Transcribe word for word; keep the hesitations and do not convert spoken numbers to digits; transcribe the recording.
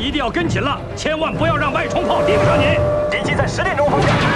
一定要跟紧了，千万不要让外冲炮盯上你。 敌机在十点钟方向。